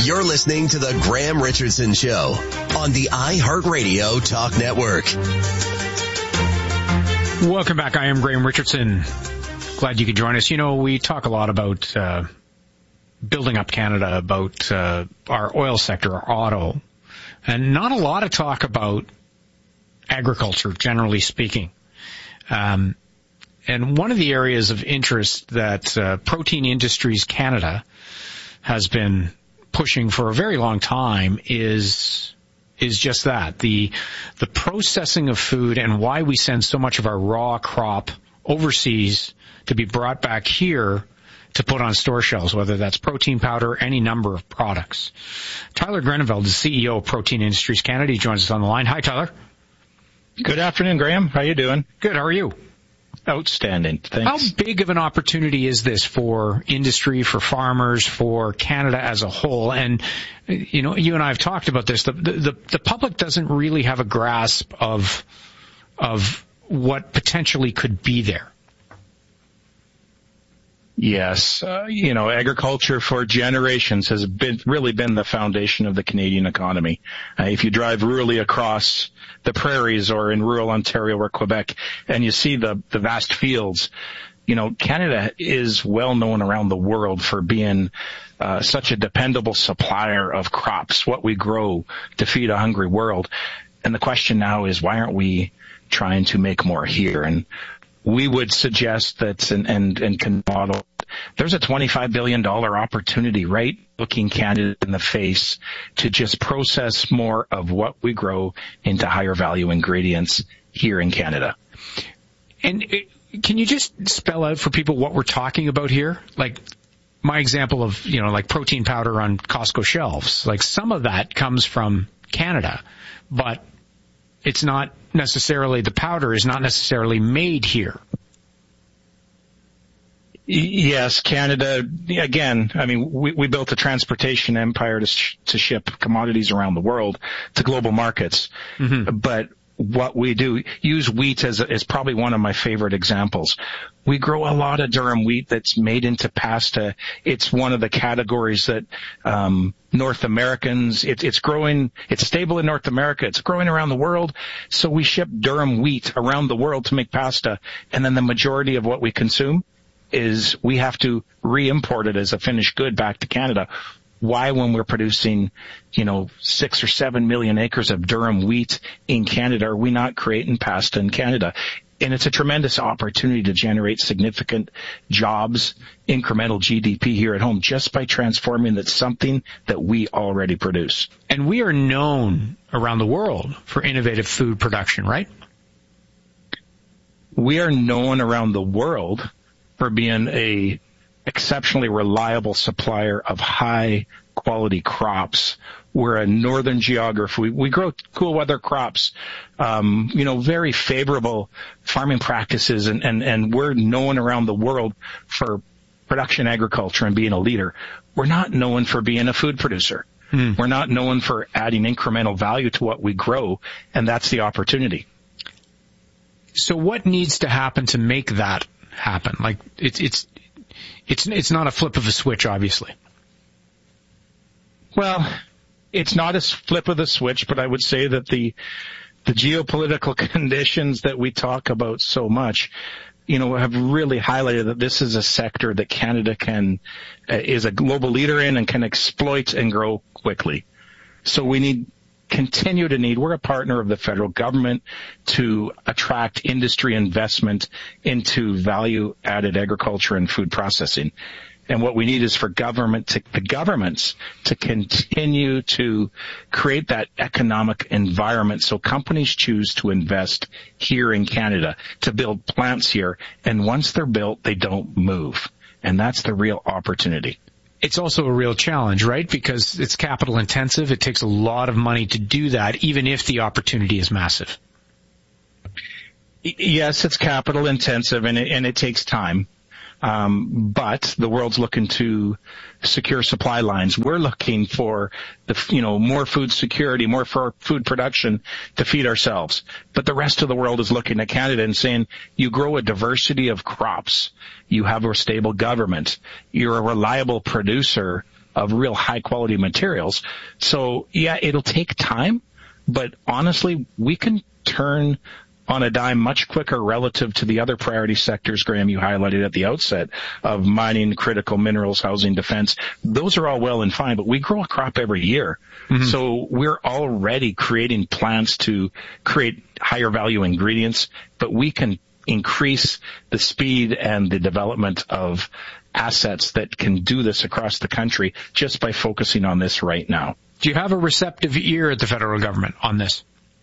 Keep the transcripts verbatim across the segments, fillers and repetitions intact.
You're listening to the Graham Richardson Show on the iHeartRadio Talk Network. Welcome back. I am Graham Richardson. Glad you could join us. You know, we talk a lot about uh, building up Canada, about uh, our oil sector, our auto, and not a lot of talk about agriculture, generally speaking. Um, and one of the areas of interest that uh, Protein Industries Canada has been pushing for a very long time is is just that, the the processing of food and why we send so much of our raw crop overseas to be brought back here to put on store shelves, whether that's protein powder, any number of products. Tyler Greneveld, the C E O of Protein Industries Canada, he joins us on the line. Hi, Tyler. Good afternoon, Graham. How you doing? Good. How are you? Outstanding. Thanks. How big of an opportunity is this for industry, for farmers, for Canada as a whole? And, you know, you and I have talked about this. The, the, the public doesn't really have a grasp of, of what potentially could be there. Yes. Uh, you know, agriculture for generations has been, really been the foundation of the Canadian economy. Uh, if you drive rurally across the prairies or in rural Ontario or Quebec and you see the, the vast fields, you know, Canada is well known around the world for being uh, such a dependable supplier of crops, what we grow to feed a hungry world. And the question now is, why aren't we trying to make more here? And we would suggest that and, and, and can model, there's a twenty-five billion dollars opportunity, right? Looking Canada in the face to just process more of what we grow into higher value ingredients here in Canada. And it, can you just spell out for people what we're talking about here? Like my example of, you know, like protein powder on Costco shelves, like some of that comes from Canada, but it's not necessarily, the powder is not necessarily made here. Yes, Canada, again, I mean, we, we built a transportation empire to, sh- to ship commodities around the world to global markets. Mm-hmm. But what we do, use wheat as, as probably one of my favorite examples. We grow a lot of durum wheat that's made into pasta. It's one of the categories that um North Americans, it, it's growing, it's stable in North America, it's growing around the world. So we ship durum wheat around the world to make pasta, and then the majority of what we consume is we have to re-import it as a finished good back to Canada. Why, when we're producing, you know, six or seven million acres of durum wheat in Canada, are we not creating pasta in Canada? And it's a tremendous opportunity to generate significant jobs, incremental G D P here at home, just by transforming that something that we already produce. And we are known around the world for innovative food production, right? We are known around the world for being a exceptionally reliable supplier of high quality crops. We're a northern geography. We, we grow cool weather crops, um, you know, very favorable farming practices, and, and, and we're known around the world for production agriculture and being a leader. We're not known for being a food producer. Hmm. We're not known for adding incremental value to what we grow, and that's the opportunity. So what needs to happen to make that happen? Like, it's, it's, it's, it's not a flip of a switch, obviously. Well, it's not a flip of the switch, but I would say that the, the geopolitical conditions that we talk about so much, you know, have really highlighted that this is a sector that Canada can, uh, is a global leader in and can exploit and grow quickly. So we need, continue to need, we're a partner of the federal government to attract industry investment into value-added agriculture and food processing. And what we need is for government to, the governments to continue to create that economic environment so companies choose to invest here in Canada, to build plants here. And once they're built, they don't move. And that's the real opportunity. It's also a real challenge, right? Because it's capital intensive. It takes a lot of money to do that, even if the opportunity is massive. Yes, it's capital intensive, and it, and it takes time. Um, but the world's looking to secure supply lines. We're looking for the, you know, more food security, more for food production to feed ourselves. But the rest of the world is looking at Canada and saying, you grow a diversity of crops. You have a stable government. You're a reliable producer of real high quality materials. So yeah, it'll take time, but honestly, we can turn on a dime much quicker relative to the other priority sectors, Graham, you highlighted at the outset of mining, critical minerals, housing, defense. Those are all well and fine, but we grow a crop every year. Mm-hmm. So we're already creating plants to create higher value ingredients, but we can increase the speed and the development of assets that can do this across the country just by focusing on this right now. Do you have a receptive ear at the federal government on this?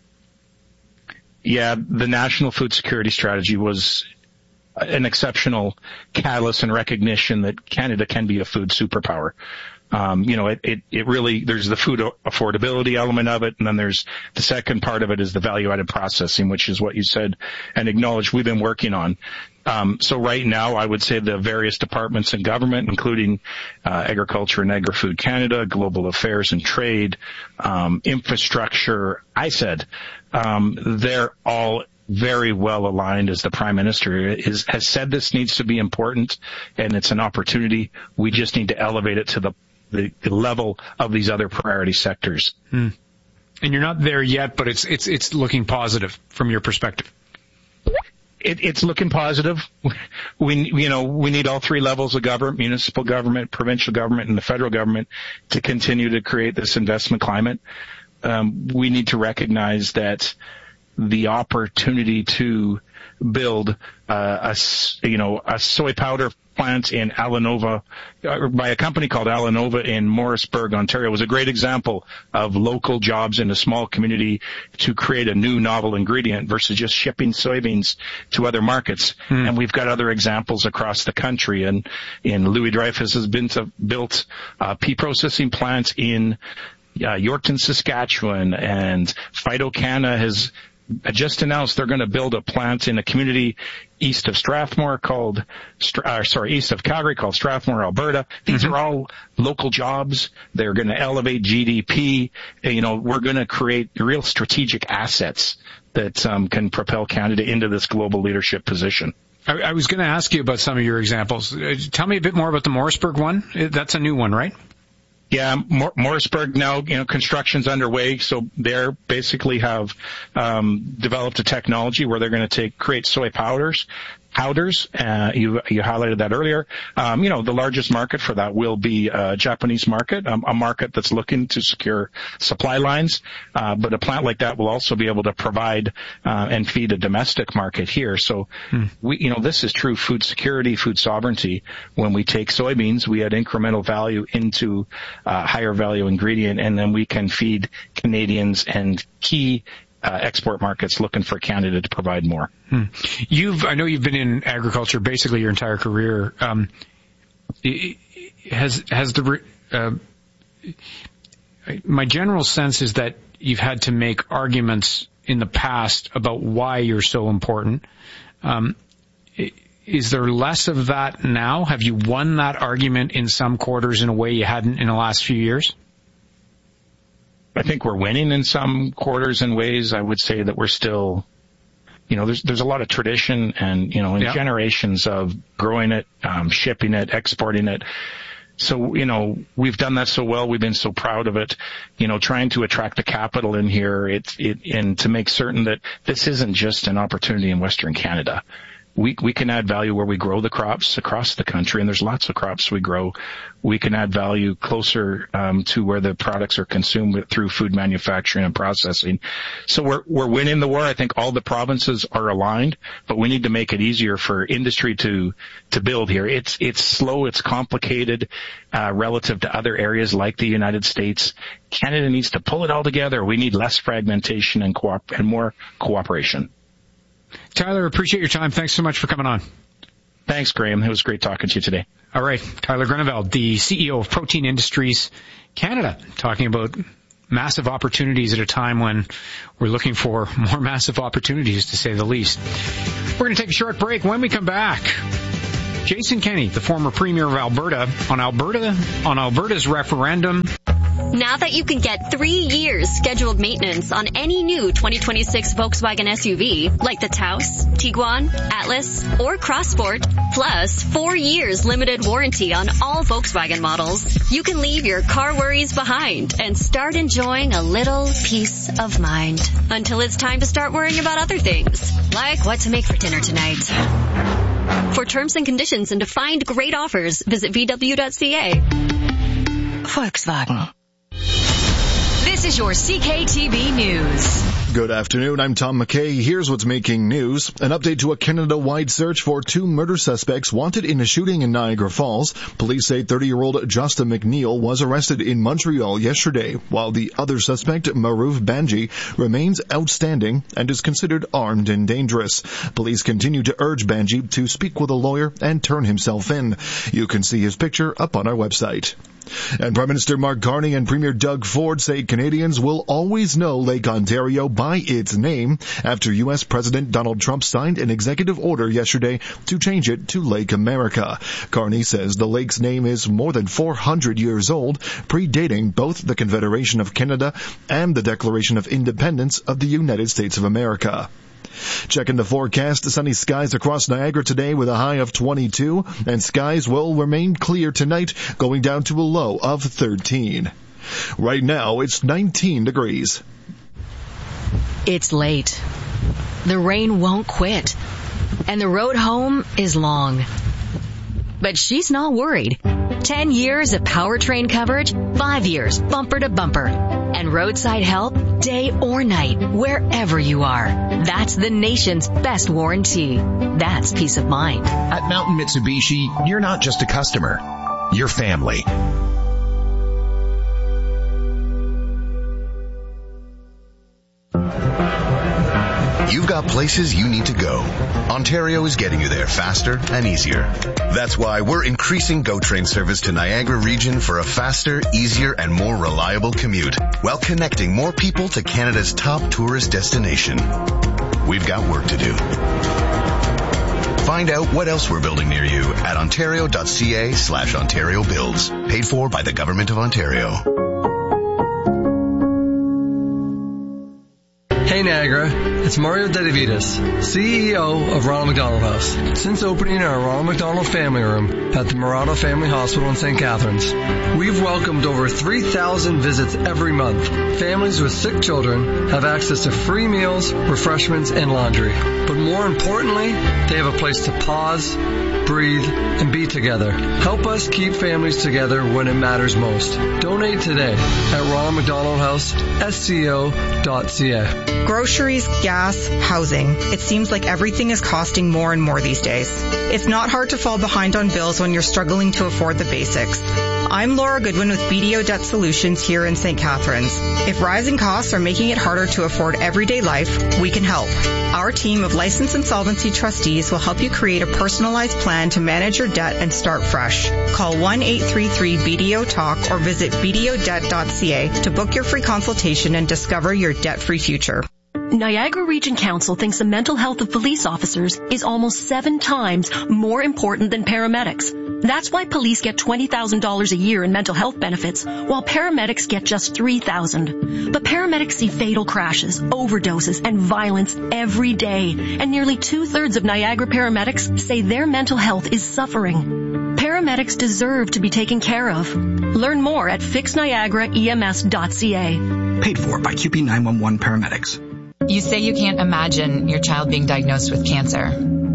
Yeah, the National Food Security Strategy was an exceptional catalyst and recognition that Canada can be a food superpower. Um, you know, it, it, it really, there's the food affordability element of it, and then there's the second part of it is the value-added processing, which is what you said and acknowledged we've been working on. Um, so right now, I would say the various departments in government, including uh, Agriculture and Agri-Food Canada, Global Affairs and Trade, um, Infrastructure, I said, um, they're all very well aligned as the Prime Minister is, has said this needs to be important and it's an opportunity. We just need to elevate it to the, the, the level of these other priority sectors. Hmm. And you're not there yet, but it's, it's, it's looking positive from your perspective. It, it's looking positive. We, you know, we need all three levels of government, municipal government, provincial government, and the federal government to continue to create this investment climate. Um, we need to recognize that the opportunity to build uh, a, you know, a soy powder plant in Alanova uh, by a company called Alanova in Morrisburg, Ontario was a great example of local jobs in a small community to create a new novel ingredient versus just shipping soybeans to other markets. Hmm. And we've got other examples across the country. And in Louis Dreyfus has been to, built uh, pea processing plants in uh, Yorkton, Saskatchewan, and Phytocana has just announced they're going to build a plant in a community east of Strathmore called, uh, sorry, east of Calgary called Strathmore, Alberta. These mm-hmm. are all local jobs. They're going to elevate G D P. You know, we're going to create real strategic assets that um, can propel Canada into this global leadership position. I, I was going to ask you about some of your examples. Uh, tell me a bit more about the Morrisburg one. That's a new one, right? Yeah, Mor- Morrisburg now, you know, construction's underway, so they're basically have um, developed a technology where they're going to take create soy powders. Powders, uh, you you highlighted that earlier. Um, you know, the largest market for that will be a Japanese market, um, a market that's looking to secure supply lines. Uh, but a plant like that will also be able to provide uh, and feed a domestic market here. So, hmm. we, you know, this is true food security, food sovereignty. When we take soybeans, we add incremental value into uh, higher value ingredient, and then we can feed Canadians and key Uh, export markets looking for Canada to provide more. Hmm. You've, I know you've been in agriculture basically your entire career. Um, has has the uh, my general sense is that you've had to make arguments in the past about why you're so important. Um, is there less of that now? Have you won that argument in some quarters in a way you hadn't in the last few years? I think we're winning in some quarters and ways. I would say that we're still, you know, there's there's a lot of tradition and, you know, in yeah. generations of growing it, um, shipping it, exporting it. So, you know, we've done that so well. We've been so proud of it, you know, trying to attract the capital in here it, it, and to make certain that this isn't just an opportunity in Western Canada. We we can add value where we grow the crops across the country, and there's lots of crops we grow. We can add value closer um, to where the products are consumed through food manufacturing and processing. So we're we're winning the war. I think all the provinces are aligned, but we need to make it easier for industry to to build here. It's it's slow, it's complicated uh, relative to other areas like the United States. Canada needs to pull it all together. We need less fragmentation and co- and more cooperation. Tyler, appreciate your time. Thanks so much for coming on. Thanks, Graham. It was great talking to you today. All right. Tyler Groeneveld, the C E O of Protein Industries Canada, talking about massive opportunities at a time when we're looking for more massive opportunities, to say the least. We're going to take a short break. When we come back, Jason Kenney, the former Premier of Alberta, on Alberta, on Alberta's referendum. Now that you can get three years scheduled maintenance on any new twenty twenty-six Volkswagen S U V, like the Taos, Tiguan, Atlas, or Crossport, Plus, four years limited warranty on all Volkswagen models. You can leave your car worries behind and start enjoying a little peace of mind until it's time to start worrying about other things, like what to make for dinner tonight. For terms and conditions and to find great offers, visit V W dot C A. Volkswagen. This is your C K T V News. Good afternoon, I'm Tom McKay. Here's what's making news. An update to a Canada-wide search for two murder suspects wanted in a shooting in Niagara Falls. Police say thirty-year-old Justin McNeil was arrested in Montreal yesterday, while the other suspect, Maruf Banji, remains outstanding and is considered armed and dangerous. Police continue to urge Banji to speak with a lawyer and turn himself in. You can see his picture up on our website. And Prime Minister Mark Carney and Premier Doug Ford say Canadians will always know Lake Ontario by its name after U S President Donald Trump signed an executive order yesterday to change it to Lake America. Carney says the lake's name is more than four hundred years old, predating both the Confederation of Canada and the Declaration of Independence of the United States of America. Checking the forecast, sunny skies across Niagara today with a high of twenty-two, and skies will remain clear tonight, going down to a low of thirteen. Right now, it's nineteen degrees. It's late. The rain won't quit, and the road home is long. But she's not worried. Ten years of powertrain coverage, five years bumper to bumper, and roadside help day or night, wherever you are. That's the nation's best warranty. That's peace of mind. At Mountain Mitsubishi, you're not just a customer, you're family. You've got places you need to go. Ontario is getting you there faster and easier. That's why we're increasing GO Train service to Niagara region for a faster, easier, and more reliable commute, while connecting more people to Canada's top tourist destination. We've got work to do. Find out what else we're building near you at ontario.ca slash Ontario Builds. Paid for by the Government of Ontario. Hey Niagara, it's Mario Dedivitas, C E O of Ronald McDonald House. Since opening our Ronald McDonald Family Room at the Murado Family Hospital in Saint Catharines, we've welcomed over three thousand visits every month. Families with sick children have access to free meals, refreshments, and laundry. But more importantly, they have a place to pause, breathe, and be together. Help us keep families together when it matters most. Donate today at Ronald McDonald House, S C O dot C A. Groceries, gas, housing. It seems like everything is costing more and more these days. It's not hard to fall behind on bills when you're struggling to afford the basics. I'm Laura Goodwin with B D O Debt Solutions here in Saint Catharines. If rising costs are making it harder to afford everyday life, we can help. Our team of licensed insolvency trustees will help you create a personalized plan to manage your debt and start fresh. Call one eight three three B D O talk or visit B D O debt dot C A to book your free consultation and discover your debt-free future. Niagara Region Council thinks the mental health of police officers is almost seven times more important than paramedics. That's why police get twenty thousand dollars a year in mental health benefits, while paramedics get just three thousand dollars. But paramedics see fatal crashes, overdoses, and violence every day, and nearly two-thirds of Niagara paramedics say their mental health is suffering. Paramedics deserve to be taken care of. Learn more at fix niagara E M S dot C A. Paid for by Q P nine one one Paramedics. You say you can't imagine your child being diagnosed with cancer,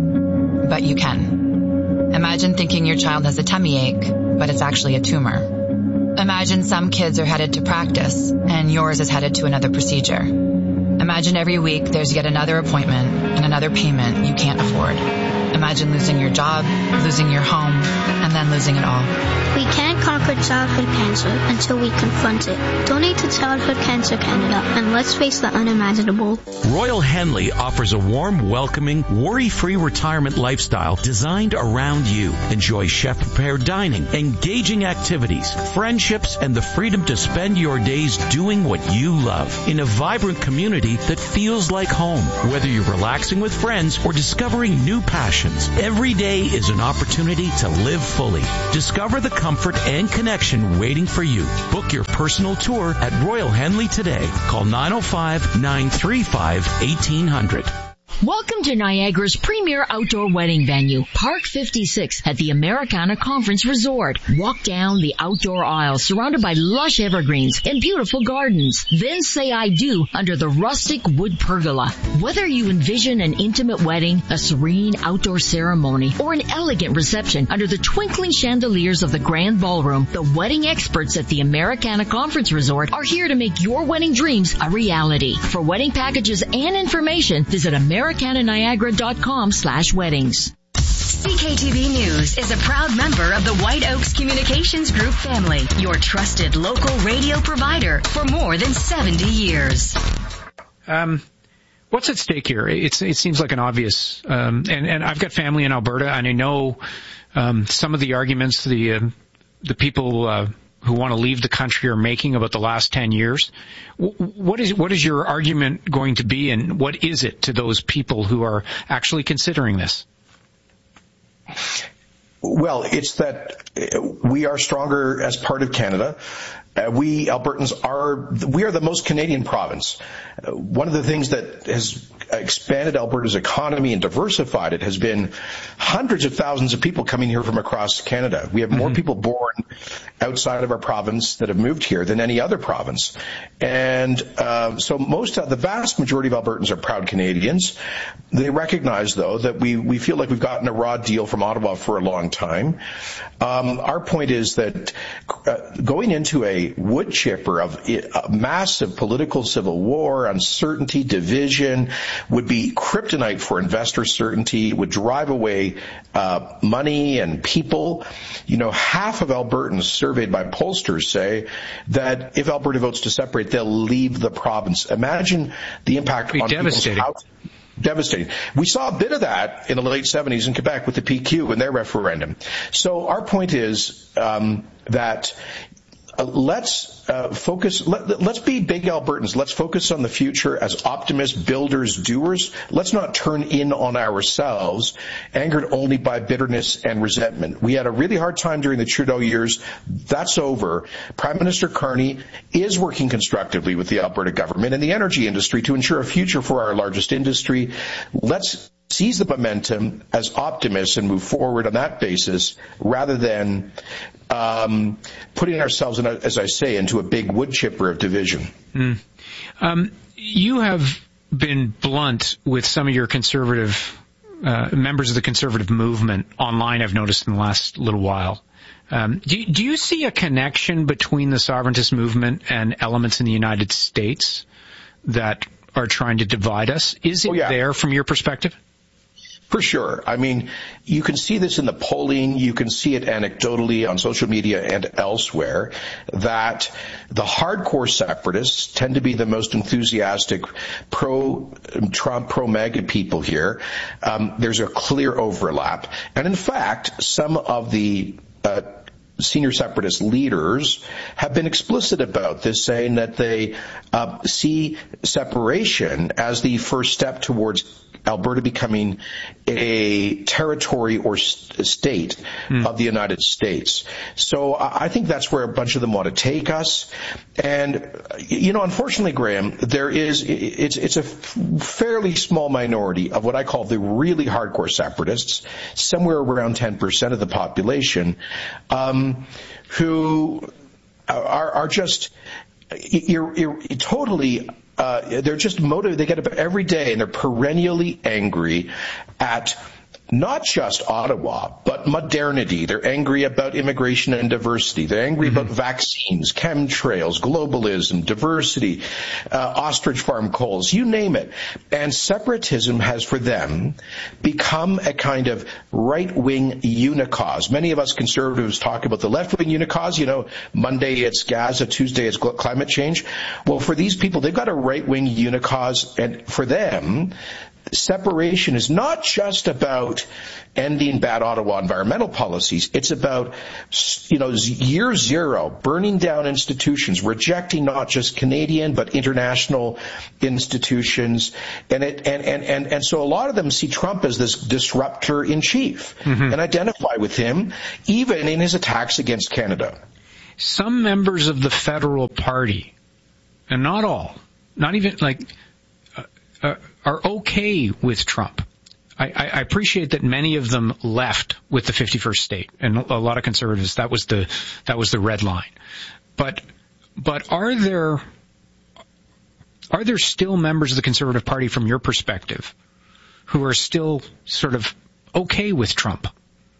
but you can. Imagine thinking your child has a tummy ache, but it's actually a tumor. Imagine some kids are headed to practice, and yours is headed to another procedure. Imagine every week there's yet another appointment and another payment you can't afford. Imagine losing your job, losing your home, and then losing it all. We can't conquer childhood cancer until we confront it. Donate to Childhood Cancer Canada, and let's face the unimaginable. Royal Henley offers a warm, welcoming, worry-free retirement lifestyle designed around you. Enjoy chef-prepared dining, engaging activities, friendships, and the freedom to spend your days doing what you love in a vibrant community that feels like home. Whether you're relaxing with friends or discovering new passions, every day is an opportunity to live fully. Discover the comfort and connection waiting for you. Book your personal tour at Royal Henley today. Call nine oh five, nine three five, one eight hundred. Welcome to Niagara's premier outdoor wedding venue, Park fifty-six at the Americana Conference Resort. Walk down the outdoor aisle surrounded by lush evergreens and beautiful gardens. Then say I do under the rustic wood pergola. Whether you envision an intimate wedding, a serene outdoor ceremony, or an elegant reception under the twinkling chandeliers of the grand ballroom, the wedding experts at the Americana Conference Resort are here to make your wedding dreams a reality. For wedding packages and information, visit Americana Niagara dot com slash weddings. C K T V News is a proud member of the White Oaks Communications Group family, your trusted local radio provider for more than seventy years. Um, what's at stake here? It's, it seems like an obvious, um, and, and I've got family in Alberta, and I know um, some of the arguments the uh, the people uh, who want to leave the country are making about the last ten years. What is what is your argument going to be, and what is it to those people who are actually considering this? Well, it's that we are stronger as part of Canada. Uh, we Albertans are we are the most Canadian province. Uh, one of the things that has expanded Alberta's economy and diversified it has been hundreds of thousands of people coming here from across Canada. We have more mm-hmm. people born outside of our province that have moved here than any other province. And uh, so most of the vast majority of Albertans are proud Canadians. They recognize, though, that we, we feel like we've gotten a raw deal from Ottawa for a long time. Um, our point is that uh, going into a wood chipper of a massive political civil war, uncertainty, division, would be kryptonite for investor certainty, would drive away uh, money and people. You know, half of Albertans surveyed by pollsters say that if Alberta votes to separate, they'll leave the province. Imagine the impact on devastating. people's house. Devastating. We saw a bit of that in the late seventies in Quebec with the P Q and their referendum. So our point is um, that Uh, let's uh, focus, let, let's be big Albertans. Let's focus on the future as optimists, builders, doers. Let's not turn in on ourselves, angered only by bitterness and resentment. We had a really hard time during the Trudeau years. That's over. Prime Minister Carney is working constructively with the Alberta government and the energy industry to ensure a future for our largest industry. Let's seize the momentum as optimists and move forward on that basis rather than um, putting ourselves, in a, as I say, into a big wood chipper of division. Mm. Um, you have been blunt with some of your conservative uh, members of the conservative movement online, I've noticed in the last little while. Um, do, do you see a connection between the sovereigntist movement and elements in the United States that are trying to divide us? Is it oh, yeah. there from your perspective? For sure. I mean, you can see this in the polling. You can see it anecdotally on social media and elsewhere that the hardcore separatists tend to be the most enthusiastic pro-Trump, pro-MAGA people here. Um, there's a clear overlap. And in fact, some of the uh, senior separatist leaders have been explicit about this, saying that they uh, see separation as the first step towards Alberta becoming a territory or st- state mm. of the United States. So I think that's where a bunch of them want to take us. And, you know, unfortunately, Graham, there is, it's, it's a fairly small minority of what I call the really hardcore separatists, somewhere around ten percent of the population, um, who are, are just, you're, you're totally Uh, they're just motivated. They get up every day and they're perennially angry at not just Ottawa, but modernity. They're angry about immigration and diversity. They're angry mm-hmm. about vaccines, chemtrails, globalism, diversity, uh, ostrich farm coals, you name it. And separatism has for them become a kind of right-wing unicause. Many of us conservatives talk about the left-wing unicause. You know, Monday it's Gaza, Tuesday it's climate change. Well, for these people, they've got a right-wing unicause, and for them, separation is not just about ending bad Ottawa environmental policies. It's about, you know, year zero, burning down institutions, rejecting not just Canadian but international institutions. And it, and, and, and, and so a lot of them see Trump as this disruptor in chief mm-hmm. and identify with him, even in his attacks against Canada. Some members of the federal party, and not all, not even like, uh, uh, are okay with Trump. I, I appreciate that many of them left with the fifty-first state, and a lot of conservatives, that was the that was the red line. But but are there are there still members of the Conservative Party, from your perspective, who are still sort of okay with Trump?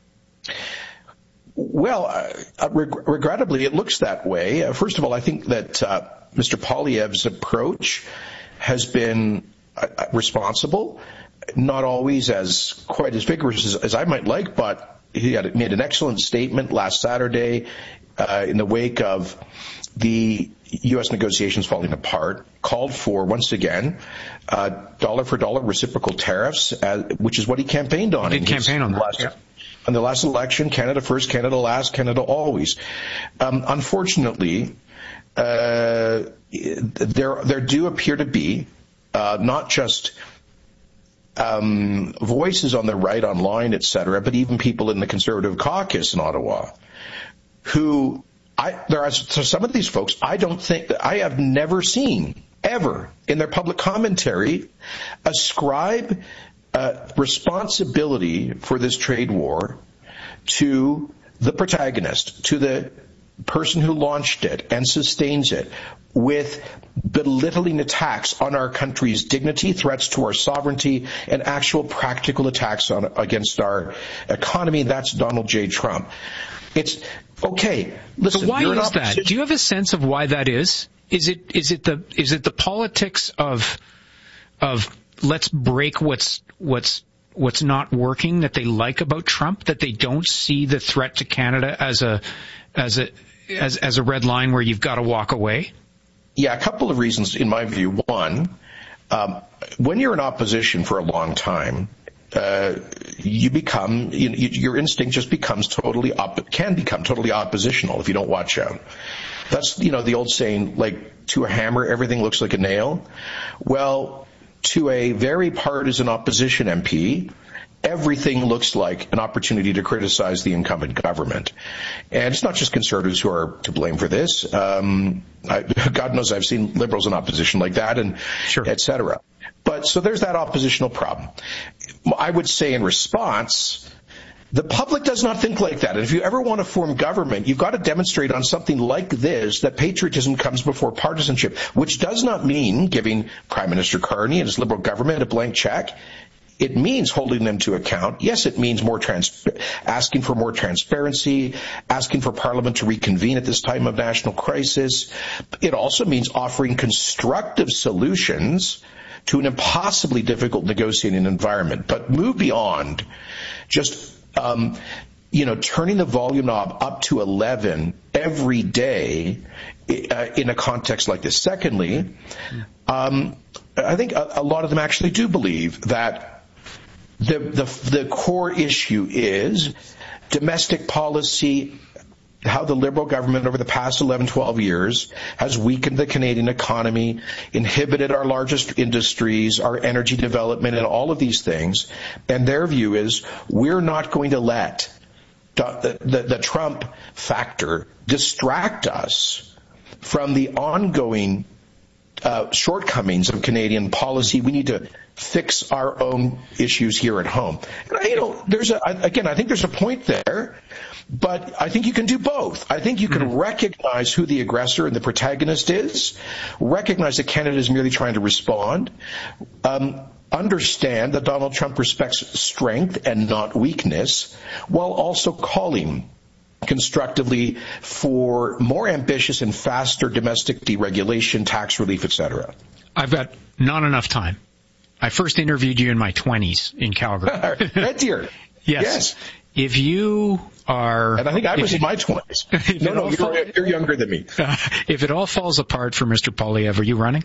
Well, uh, reg- regrettably, it looks that way. Uh, first of all, I think that uh, Mister Poilievre's approach has been uh, responsible. Not always as quite as vigorous as, as I might like, but he had made an excellent statement last Saturday uh, in the wake of the U S negotiations falling apart, called for, once again, uh, dollar for dollar reciprocal tariffs, uh, which is what he campaigned on. He did campaign on that, last, yeah. On the last election, Canada first, Canada last, Canada always. Um, unfortunately, uh, there there do appear to be uh, not just Um, voices on the right, online, et cetera, but even people in the Conservative caucus in Ottawa, who I there are so some of these folks I don't think that I have never seen ever in their public commentary ascribe uh, responsibility for this trade war to the protagonist, to the person who launched it and sustains it, with belittling attacks on our country's dignity, threats to our sovereignty, and actual practical attacks on against our economy. That's Donald J. Trump. It's okay. Listen, so why you're is that? Do you have a sense of why that is? Is it is it the is it the politics of of let's break what's what's what's not working that they like about Trump, that they don't see the threat to Canada as a as a as as a red line where you've got to walk away? Yeah, a couple of reasons in my view. One, um, when you're in opposition for a long time, uh, you become, you, you, your instinct just becomes totally, op- can become totally oppositional if you don't watch out. That's, you know, the old saying, like, to a hammer, everything looks like a nail. Well, to a very partisan opposition M P, everything looks like an opportunity to criticize the incumbent government. And it's not just Conservatives who are to blame for this. Um, I, God knows I've seen Liberals in opposition like that, and sure. et cetera. But so there's that oppositional problem. I would say in response, the public does not think like that. And if you ever want to form government, you've got to demonstrate on something like this that patriotism comes before partisanship, which does not mean giving Prime Minister Carney and his Liberal government a blank check. It means holding them to account. Yes, it means more trans- asking for more transparency, asking for Parliament to reconvene at this time of national crisis. It also means offering constructive solutions to an impossibly difficult negotiating environment. But move beyond just, um, you know, turning the volume knob up to eleven every day uh, in a context like this. Secondly, um, I think a, a lot of them actually do believe that The, the the core issue is domestic policy, how the Liberal government over the past eleven, twelve years has weakened the Canadian economy, inhibited our largest industries, our energy development, and all of these things. And their view is we're not going to let the, the, the Trump factor distract us from the ongoing uh, shortcomings of Canadian policy. We need to fix our own issues here at home. And, you know, there's a, again, I think there's a point there, but I think you can do both. I think you can mm-hmm. recognize who the aggressor and the protagonist is, recognize that Canada is merely trying to respond, um, understand that Donald Trump respects strength and not weakness, while also calling constructively for more ambitious and faster domestic deregulation, tax relief, et cetera. I've got not enough time. I first interviewed you in my twenties in Calgary. Red Deer. Yes. yes. If you are... And I think I was in my twenties. No, no, you're, fall, you're younger than me. Uh, if it all falls apart for Mister Poilievre, are you running?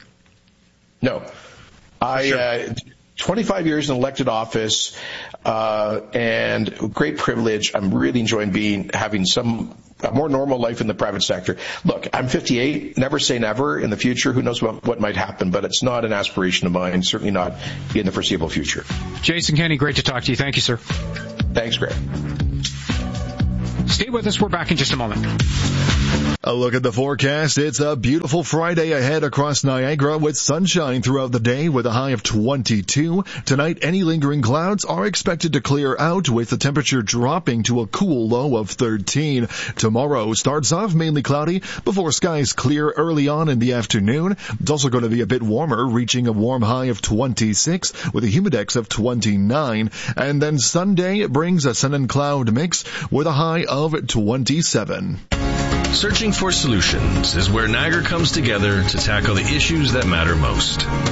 No. I... Sure. Uh, twenty-five years in elected office, uh, and great privilege. I'm really enjoying being, having some, a more normal life in the private sector. Look, I'm fifty-eight, never say never in the future. Who knows what, what might happen, but it's not an aspiration of mine, certainly not in the foreseeable future. Jason Kenney, great to talk to you. Thank you, sir. Thanks, Greg. Stay with us. We're back in just a moment. A look at the forecast. It's a beautiful Friday ahead across Niagara with sunshine throughout the day with a high of twenty-two. Tonight, any lingering clouds are expected to clear out with the temperature dropping to a cool low of thirteen. Tomorrow starts off mainly cloudy before skies clear early on in the afternoon. It's also going to be a bit warmer, reaching a warm high of twenty-six with a humidex of twenty-nine. And then Sunday brings a sun and cloud mix with a high of twenty-seven. Searching for Solutions is where Niagara comes together to tackle the issues that matter most.